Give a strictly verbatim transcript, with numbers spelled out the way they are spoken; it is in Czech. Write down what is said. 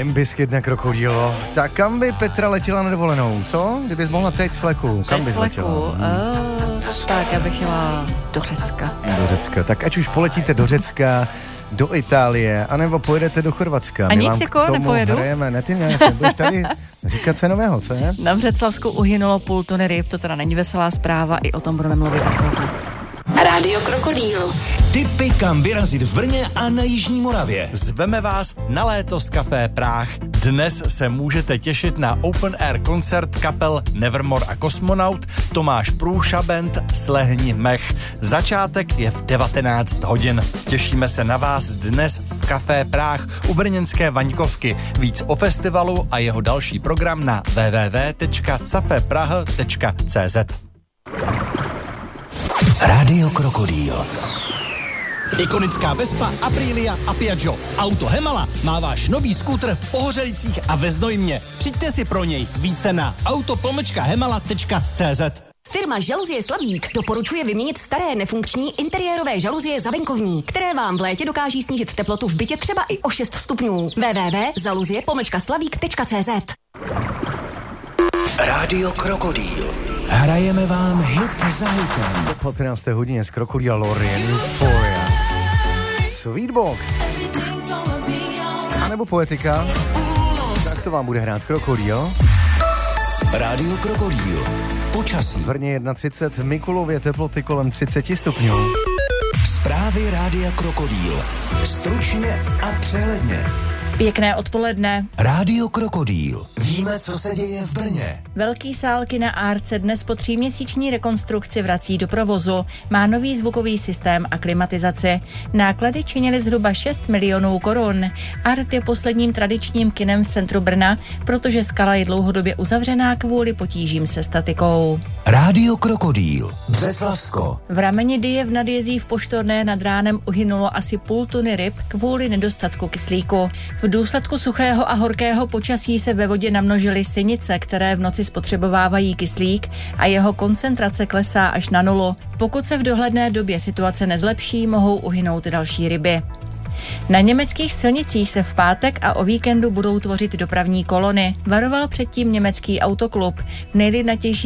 Limp Bizkit na Krokodýlo. Tak kam by Petra letěla na dovolenou, co? Kdybys mohla teď z fleku, kam teď bys z fleku. letěla? Uh, tak, já bych jela do Řecka. Do Řecka. Tak ať už poletíte do Řecka, do Itálie, anebo pojedete do Chorvatska. A My nic vám jako k tomu nepojedu? Hrajeme. Ne, ty ne, ty budeš tady říkat, co je nového, co je? Na Břeclavsku uhynulo půl tuny ryb, to teda není veselá zpráva, i o tom budeme mluvit za chvilku. Rádio Krokodýl. Tipy, kam vyrazit v Brně a na Jižní Moravě. Zveme vás na léto z Café Práh. Dnes se můžete těšit na open air koncert kapel Nevermore a Kosmonaut, Tomáš Průša Band, Slehni mech. Začátek je v devatenáct hodin. Těšíme se na vás dnes v Café Práh u brněnské Vaňkovky. Víc o festivalu a jeho další program na w w w tečka cafepraha tečka c z. Rádio Krokodýl. Ikonická Vespa, Aprilia a Piaggio. Auto Hemala má váš nový skútr v Pohořelicích a ve Znojmě. Přijďte si pro něj. Více na auto pomlčka hemala tečka c z. Firma Žaluzie Slavík doporučuje vyměnit staré nefunkční interiérové žaluzie za venkovní, které vám v létě dokáží snížit teplotu v bytě třeba i o šest stupňů. w w w tečka žaluzie pomlčka slavík tečka c z. Rádio Krokodýl. Hrajeme vám hit za hitem. Po třinácté hodině z Krokodýla Loreen Euphoria. Sweetbox. A nebo Poetika. Tak to vám bude hrát Krokodýl. Rádio Krokodýl. Počasí. V Brně třicet jedna, v Mikulově teploty kolem třicet stupňů. Zprávy Rádia Krokodýl. Stručně a přehledně. Pěkné odpoledne. Rádio Krokodýl. Víme, co se děje v Brně. Velký sál kina Art se dnes po tříměsíční rekonstrukci vrací do provozu. Má nový zvukový systém a klimatizaci. Náklady činily zhruba šest milionů korun. Art je posledním tradičním kinem v centru Brna, protože Skala je dlouhodobě uzavřená kvůli potížím se statikou. Rádio Krokodýl. Břeclavsko. V rameni Dyje v Nadjezí v Poštorné nad ránem uhynulo asi půl tuny ryb kvůli nedostatku kyslíku. V důsledku suchého a horkého počasí se ve vodě namnožily sinice, které v noci spotřebovávají kyslík a jeho koncentrace klesá až na nulu. Pokud se v dohledné době situace nezlepší, mohou uhynout další ryby. Na německých silnicích se v pátek a o víkendu budou tvořit dopravní kolony. Varoval předtím německý autoklub. Nejlidnatější